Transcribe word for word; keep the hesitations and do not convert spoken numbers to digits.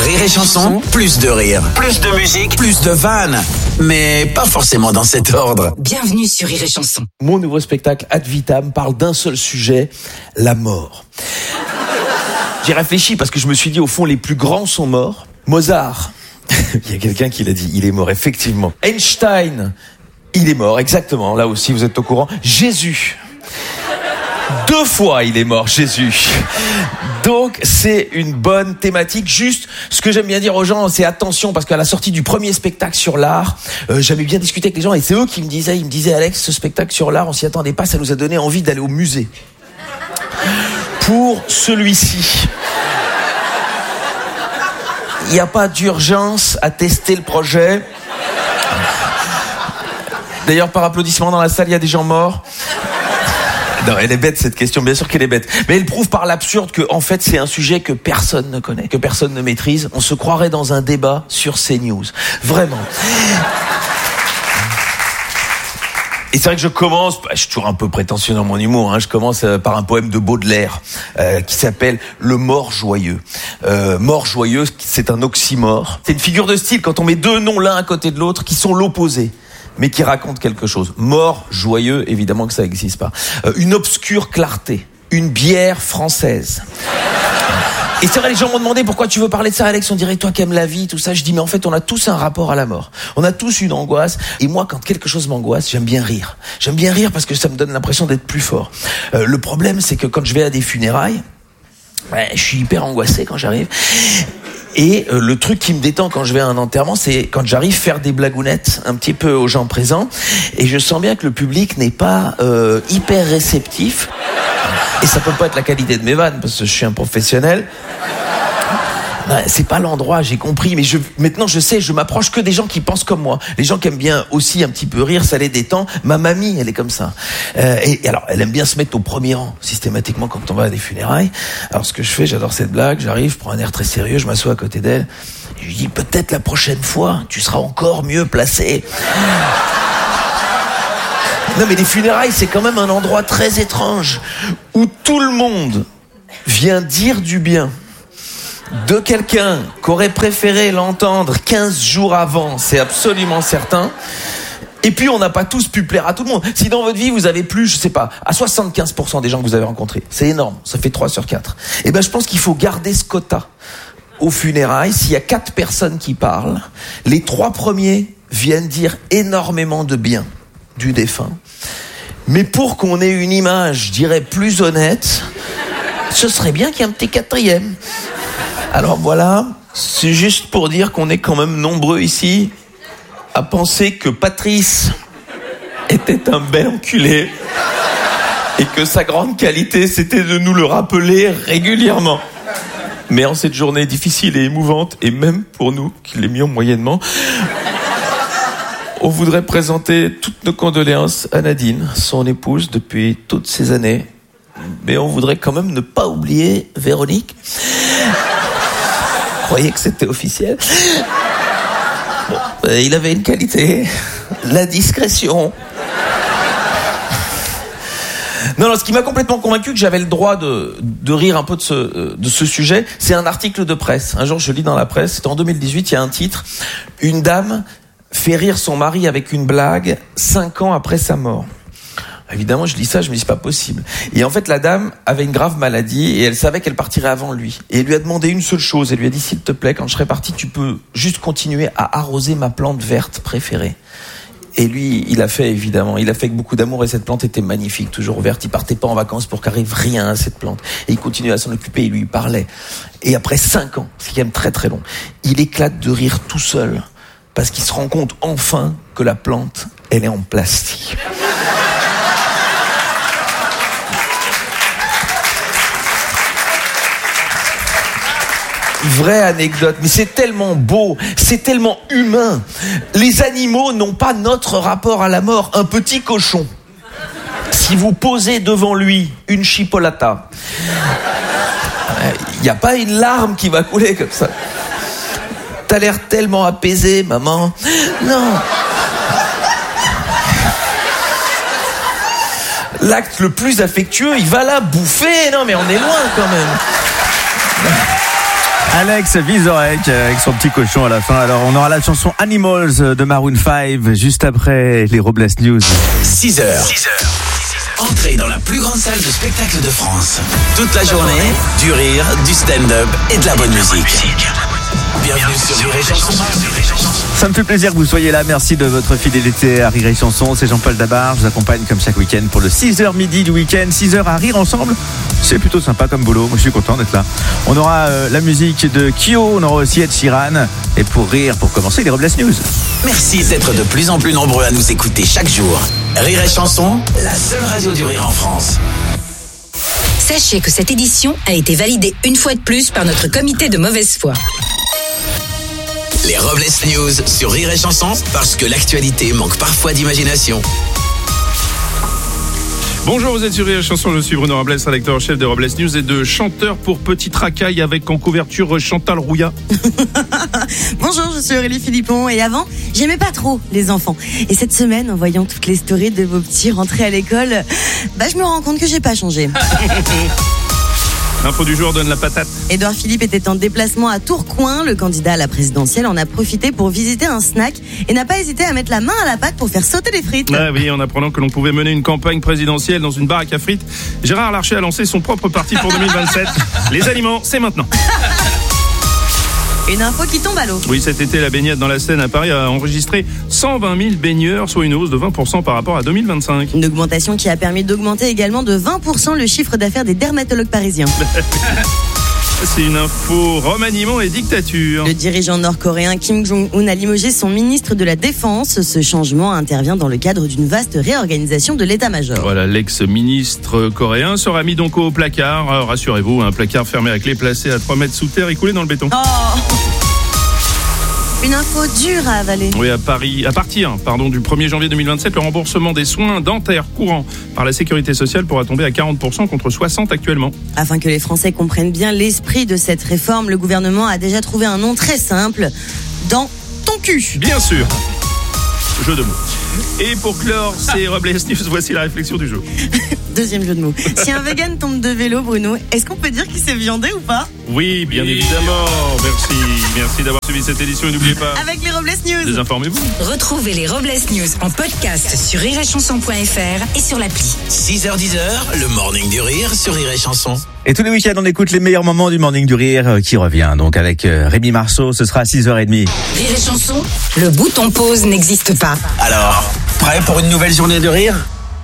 Rire et Chanson, plus de rire, plus de musique, plus de vannes. Mais pas forcément dans cet ordre. Bienvenue sur Rire et Chanson. Mon nouveau spectacle Ad Vitam parle d'un seul sujet, la mort. J'ai réfléchi parce que je me suis dit, au fond, les plus grands sont morts. Mozart, il y a quelqu'un qui l'a dit, il est mort, effectivement. Einstein, il est mort, exactement, là aussi vous êtes au courant. Jésus, deux fois il est mort, Jésus. Donc c'est une bonne thématique. Juste, ce que j'aime bien dire aux gens, c'est attention, parce qu'à la sortie du premier spectacle sur l'art, euh, j'avais bien discuté avec les gens, et c'est eux qui me disaient, ils me disaient, Alex, ce spectacle sur l'art, on s'y attendait pas, ça nous a donné envie d'aller au musée. Pour celui-ci, il n'y a pas d'urgence à tester le projet. D'ailleurs, par applaudissement dans la salle, il y a des gens morts. Non, elle est bête cette question, bien sûr qu'elle est bête. Mais elle prouve par l'absurde que, en fait, c'est un sujet que personne ne connaît, que personne ne maîtrise. On se croirait dans un débat sur CNews. Vraiment. Et c'est vrai que je commence, bah, je suis toujours un peu prétentieux dans mon humour, hein, je commence euh, par un poème de Baudelaire euh, qui s'appelle « Le mort joyeux ». Euh, mort joyeux, c'est un oxymore. C'est une figure de style quand on met deux noms l'un à côté de l'autre qui sont l'opposé, mais qui racontent quelque chose. Mort joyeux, évidemment que ça n'existe pas. Euh, une obscure clarté, une bière française. Et c'est vrai, les gens m'ont demandé pourquoi tu veux parler de ça, Alex, on dirait toi qui aimes la vie, tout ça. Je dis, mais en fait, on a tous un rapport à la mort. On a tous une angoisse. Et moi, quand quelque chose m'angoisse, j'aime bien rire. J'aime bien rire parce que ça me donne l'impression d'être plus fort. Euh, le problème, c'est que quand je vais à des funérailles, ouais, je suis hyper angoissé quand j'arrive. Et euh, le truc qui me détend quand je vais à un enterrement, c'est quand j'arrive faire des blagounettes un petit peu aux gens présents. Et je sens bien que le public n'est pas euh, hyper réceptif. Et ça peut pas être la qualité de mes vannes, parce que je suis un professionnel. Ben, c'est pas l'endroit, j'ai compris, mais je, maintenant je sais, je m'approche que des gens qui pensent comme moi. Les gens qui aiment bien aussi un petit peu rire, ça les détend. Ma mamie, elle est comme ça. Euh, et, et alors, elle aime bien se mettre au premier rang, systématiquement, quand on va à des funérailles. Alors, ce que je fais, j'adore cette blague, j'arrive, je prends un air très sérieux, je m'assois à côté d'elle, et je lui dis, peut-être la prochaine fois, tu seras encore mieux placé. Non, mais les funérailles, c'est quand même un endroit très étrange, où tout le monde vient dire du bien de quelqu'un qu'aurait préféré l'entendre quinze jours avant, c'est absolument certain. Et puis, on n'a pas tous pu plaire à tout le monde. Si dans votre vie, vous avez plus, je sais pas, à soixante-quinze pour cent des gens que vous avez rencontrés, c'est énorme, ça fait trois sur quatre. Eh ben, je pense qu'il faut garder ce quota. Aux funérailles, s'il y a quatre personnes qui parlent, les trois premiers viennent dire énormément de bien du défunt. Mais pour qu'on ait une image, je dirais, plus honnête, ce serait bien qu'il y ait un petit quatrième. Alors voilà, c'est juste pour dire qu'on est quand même nombreux ici à penser que Patrice était un bel enculé et que sa grande qualité, c'était de nous le rappeler régulièrement. Mais en cette journée difficile et émouvante, et même pour nous qui l'aimions moyennement, on voudrait présenter toutes nos condoléances à Nadine, son épouse depuis toutes ces années. Mais on voudrait quand même ne pas oublier Véronique. Vous croyez que c'était officiel ? Bon, euh, il avait une qualité, la discrétion. Non, non, ce qui m'a complètement convaincu que j'avais le droit de, de rire un peu de ce, de ce sujet, c'est un article de presse. Un jour, je lis dans la presse, c'était en deux mille dix-huit, il y a un titre, une dame fait rire son mari avec une blague cinq ans après sa mort. Évidemment, je lis ça, je me dis, c'est pas possible. Et en fait, la dame avait une grave maladie et elle savait qu'elle partirait avant lui. Et elle lui a demandé une seule chose. Elle lui a dit, s'il te plaît, quand je serai parti, tu peux juste continuer à arroser ma plante verte préférée. Et lui, il a fait, évidemment, il a fait avec beaucoup d'amour et cette plante était magnifique, toujours verte. Il partait pas en vacances pour qu'arrive rien à cette plante. Et il continuait à s'en occuper, il lui parlait. Et après cinq ans, c'est quand même très très long, il éclate de rire tout seul parce qu'il se rend compte enfin que la plante, elle est en plastique. Vraie anecdote, mais c'est tellement beau, c'est tellement humain. Les animaux n'ont pas notre rapport à la mort. Un petit cochon, si vous posez devant lui une chipolata, il n'y a pas une larme qui va couler comme ça. T'as l'air tellement apaisé, maman. Non. L'acte le plus affectueux, il va la bouffer. Non, mais on est loin quand même. Alex Vizorek avec son petit cochon à la fin. Alors on aura la chanson Animals de Maroon cinq juste après les Robles News. six heures. six heures. Entrez dans la plus grande salle de spectacle de France. Toute la journée, du rire, du stand-up et de la bonne musique. Bienvenue sur Rire et Chanson. Ça me fait plaisir que vous soyez là. Merci de votre fidélité à Rire et Chanson. C'est Jean-Paul Dabar. Je vous accompagne comme chaque week-end pour le six heures midi du week-end. six heures à rire ensemble. C'est plutôt sympa comme boulot. Moi, je suis content d'être là. On aura euh, la musique de Kyo. On aura aussi Ed Sheeran. Et pour rire, pour commencer, les Robles News. Merci d'être de plus en plus nombreux à nous écouter chaque jour. Rire et Chanson, la seule radio du rire en France. Sachez que cette édition a été validée une fois de plus par notre comité de mauvaise foi. Les Robles News sur Rire et Chanson, parce que l'actualité manque parfois d'imagination. Bonjour, vous êtes sur Rire et Chanson, je suis Bruno Robles, rédacteur en chef des Robles News et de chanteur pour Petite Racaille avec en couverture Chantal Rouillat. Bonjour, je suis Aurélie Philippon et avant, j'aimais pas trop les enfants. Et cette semaine, en voyant toutes les stories de vos petits rentrés à l'école, bah je me rends compte que j'ai pas changé. L'info du jour donne la patate. Édouard Philippe était en déplacement à Tourcoing. Le candidat à la présidentielle en a profité pour visiter un snack et n'a pas hésité à mettre la main à la pâte pour faire sauter les frites. Ah oui, en apprenant que l'on pouvait mener une campagne présidentielle dans une baraque à frites, Gérard Larcher a lancé son propre parti pour deux mille vingt-sept. Les aliments, c'est maintenant. Une info qui tombe à l'eau. Oui, cet été, la baignade dans la Seine à Paris a enregistré cent vingt mille baigneurs, soit une hausse de vingt pour cent par rapport à deux mille vingt-cinq. Une augmentation qui a permis d'augmenter également de vingt pour cent le chiffre d'affaires des dermatologues parisiens. C'est une info remaniement et dictature. Le dirigeant nord-coréen Kim Jong-un a limogé son ministre de la Défense. Ce changement intervient dans le cadre d'une vaste réorganisation de l'état-major. Voilà, l'ex-ministre coréen sera mis donc au placard. Alors, rassurez-vous, un placard fermé à clé placé à trois mètres sous terre et coulé dans le béton. Oh, une info dure à avaler. Oui, à Paris, à partir pardon, du premier janvier deux mille vingt-sept, le remboursement des soins dentaires courants par la sécurité sociale pourra tomber à quarante pour cent contre soixante pour cent actuellement. Afin que les Français comprennent bien l'esprit de cette réforme, le gouvernement a déjà trouvé un nom très simple, dans ton cul. Bien sûr. Jeu de mots. Et pour clore ces Robles News, voici la réflexion du jour. Deuxième jeu de mots. Si un vegan tombe de vélo, Bruno, est-ce qu'on peut dire qu'il s'est viandé ou pas? Oui, bien évidemment. Merci. Merci d'avoir suivi cette édition et n'oubliez pas... Avec les Robles News. Désinformez-vous. Retrouvez les Robles News en podcast sur rire et chanson point f r et sur l'appli. six heures dix heures, le morning du rire sur Rire et Chanson. Et tous les week-ends, on écoute les meilleurs moments du Morning du Rire euh, qui revient. Donc avec euh, Rémi Marceau, ce sera à six heures trente. Rire et chanson, le bouton pause n'existe pas. Alors, prêt pour une nouvelle journée de rire ?